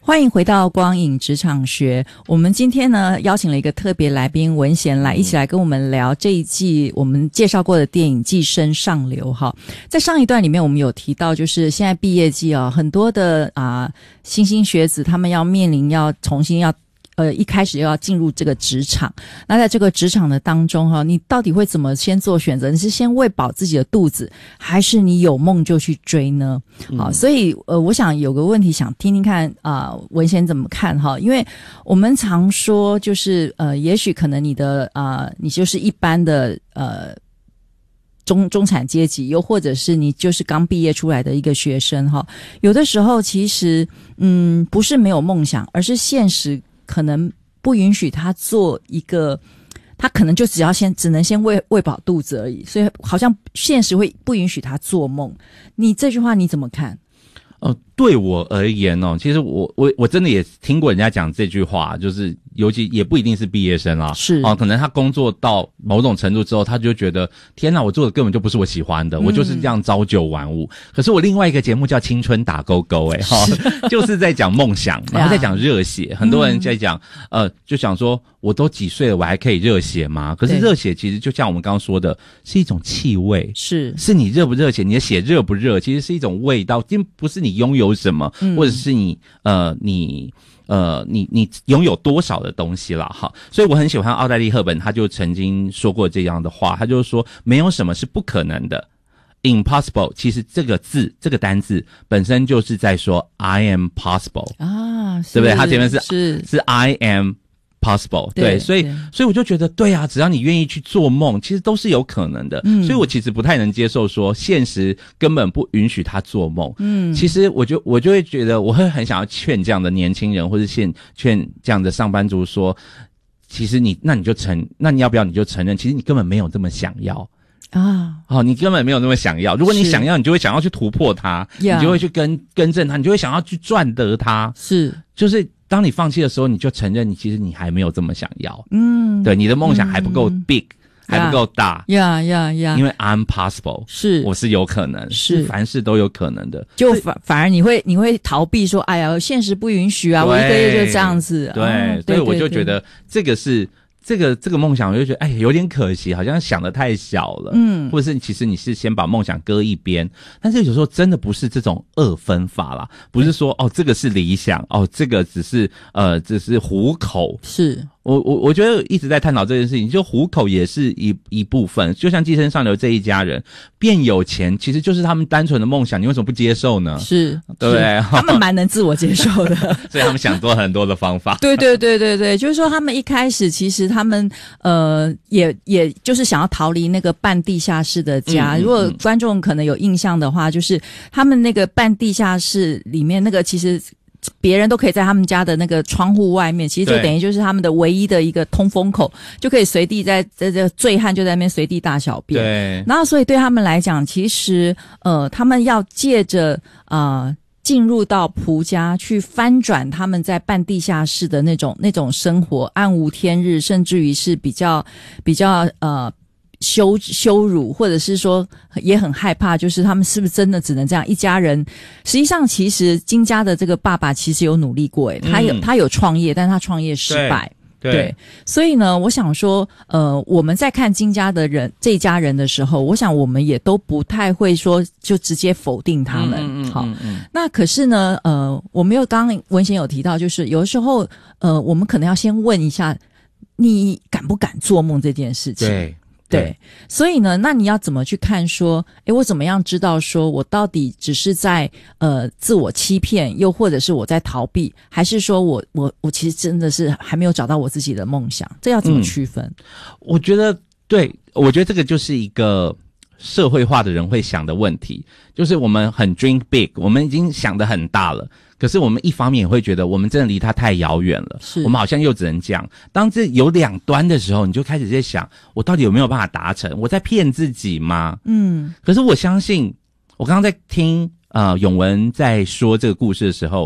欢迎回到光影职场学。我们今天呢邀请了一个特别来宾文贤来一起来跟我们聊这一季我们介绍过的电影《寄生上流》哈。在上一段里面我们有提到，就是现在毕业季很多的新兴学子他们要面临要重新一开始要进入这个职场，那在这个职场的当中你到底会怎么先做选择？你是先喂饱自己的肚子，还是你有梦就去追呢？好，所以我想有个问题想听听看文贤怎么看哈，因为我们常说就是也许可能你就是一般的中产阶级，又或者是你就是刚毕业出来的一个学生哈，有的时候其实不是没有梦想，而是现实可能不允许他做一个，他可能就只能先喂饱肚子而已，所以好像现实会不允许他做梦。你这句话你怎么看？ 对我而言其实我真的也听过人家讲这句话，就是尤其也不一定是毕业生啦， 是可能他工作到某种程度之后，他就觉得天哪，我做的根本就不是我喜欢的，我就是这样朝九晚五。可是我另外一个节目叫青春打勾勾就是在讲梦想，然后在讲热血。很多人在讲就想说我都几岁了，我还可以热血吗？可是热血其实就像我们刚刚说的，是一种气味，是你热不热血，你的血热不热，其实是一种味道，并不是你拥有什么，或者是你拥有多少的东西啦哈。所以我很喜欢奥黛丽·赫本，他就曾经说过这样的话，他就说没有什么是不可能的。Impossible 其实这个单字本身就是在说 I am possible 对不对？他前面是 I am possible 对，所以我就觉得对啊，只要你愿意去做梦，其实都是有可能的。所以我其实不太能接受说现实根本不允许他做梦。其实我就会觉得我会很想要劝这样的年轻人，或者劝这样的上班族说，其实你要不要你就承认，其实你根本没有这么想要你根本没有那么想要。如果你想要，你就会想要去突破它，你就会去更正它，你就会想要去赚得它。就是当你放弃的时候，你就承认其实你还没有这么想要。对，你的梦想还不够 big，还不够大。因为 I'm possible， 我是有可能，是凡事都有可能的。就反而你会逃避说，哎呀，现实不允许啊，我一个月就这样子。 对，所以我就觉得这个是。这个梦想我就觉得有点可惜，好像想得太小了。或者是其实你是先把梦想搁一边，但是有时候真的不是这种二分法啦，不是说这个是理想，这个只是糊口。我觉得一直在探讨这件事情，就糊口也是一部分。就像寄生上流这一家人变有钱，其实就是他们单纯的梦想，你为什么不接受呢？对不对？ 他们蛮能自我接受的， 所以他们想做很多的方法。 对，就是说他们一开始其实他们也就是想要逃离那个半地下室的家。如果观众可能有印象的话，就是他们那个半地下室里面那个其实。别人都可以在他们家的那个窗户外面，其实就等于就是他们的唯一的一个通风口，就可以随地在这醉汉就在那边随地大小便。对，然后所以对他们来讲，其实他们要借着进入到蒲家去翻转他们在半地下室的那种生活，暗无天日，甚至于是比较羞辱，或者是说也很害怕，就是他们是不是真的只能这样一家人。实际上其实金家的这个爸爸其实有努力过他有创业，但是他创业失败。对，所以呢我想说我们在看金家的人这一家人的时候，我想我们也都不太会说就直接否定他们。好，那可是呢我们刚刚文贤有提到，就是有的时候我们可能要先问一下你敢不敢做梦这件事情。对，所以呢，那你要怎么去看说，我怎么样知道说我到底只是在自我欺骗，又或者是我在逃避，还是说我其实真的是还没有找到我自己的梦想？这要怎么区分？ 我觉得这个就是一个社会化的人会想的问题，就是我们很 dream big， 我们已经想得很大了。可是我们一方面也会觉得我们真的离他太遥远了，我们好像又只能这样。当这有两端的时候，你就开始在想，我到底有没有办法达成？我在骗自己吗？可是我相信，我刚刚在听永文在说这个故事的时候，